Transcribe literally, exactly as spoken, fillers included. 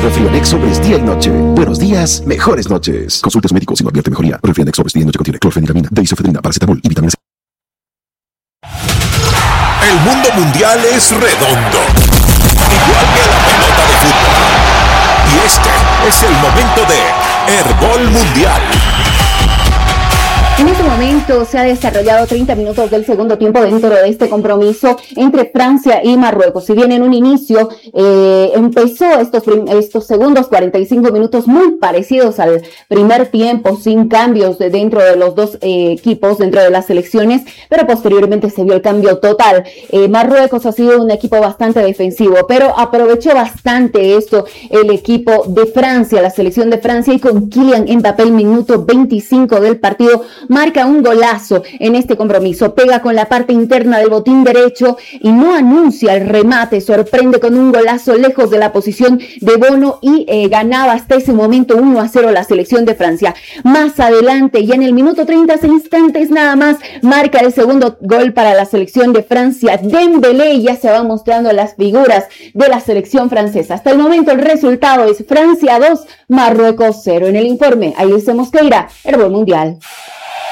Refrianex Sobres día y noche. Buenos días, mejores noches. Consulte a su médico si no advierte mejoría. Refrianex Sobres día y noche contiene clorfeniramina, deisofedrina, paracetamol y vitamina C. El mundo mundial es redondo, igual que la pelota de fútbol. Y este es el momento de Herbol Mundial. En este momento se ha desarrollado treinta minutos del segundo tiempo dentro de este compromiso entre Francia y Marruecos. Si bien en un inicio eh, empezó estos, estos segundos cuarenta y cinco minutos muy parecidos al primer tiempo, sin cambios de dentro de los dos eh, equipos, dentro de las selecciones, pero posteriormente se vio el cambio total. Eh, Marruecos ha sido un equipo bastante defensivo, pero aprovechó bastante esto el equipo de Francia, la selección de Francia, y con Kylian Mbappé, el minuto veinticinco del partido, marca un golazo en este compromiso, pega con la parte interna del botín derecho y no anuncia el remate, sorprende con un golazo lejos de la posición de Bono y eh, ganaba hasta ese momento uno a cero la selección de Francia. Más adelante, y en el minuto treinta instantes nada más, marca el segundo gol para la selección de Francia, Dembélé, y ya se van mostrando las figuras de la selección francesa. Hasta el momento el resultado es Francia dos, Marruecos cero. En el informe, Ailse Mosqueira, Herbol Mundial.